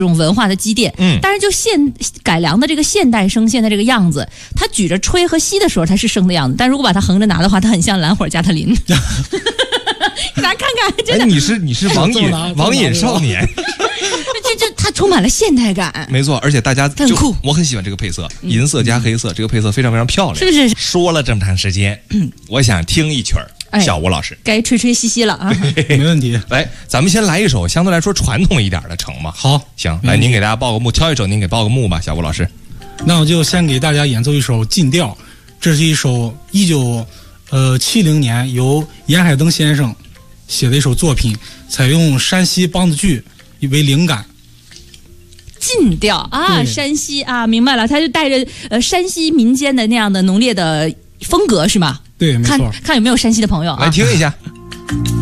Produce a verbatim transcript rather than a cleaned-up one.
这种文化的积淀。嗯，但是就现改良的这个现代声线的这个样子，它举着吹和吸的时候它是声的样子，但如果把它横着拿的话，它很像蓝火加特林。给大家看看，真的。 哎，你是你是网瘾网瘾少年。 这这它充满了现代感。 没错，而且大家就很酷， 我很喜欢这个配色，银色加黑色，这个配色非常非常漂亮。 是不是？ 说了这么长时间，我想听一曲儿。小吴老师， 该吹吹吸吸了啊！ 没问题。 来，咱们先来一首相对来说传统一点的，成吗？ 好， 行，来，您给大家报个幕，挑一首，您给报个幕吧，小吴老师。 那我就先给大家演奏一首《进调》，这是一首一九呃七零年由严海登先生写的一首作品，采用山西梆子剧为灵感。 进调啊，山西啊，明白了，他就带着呃山西民间的那样的浓烈的风格，是吗？ 对，没错。 看看有没有山西的朋友啊， 来听一下。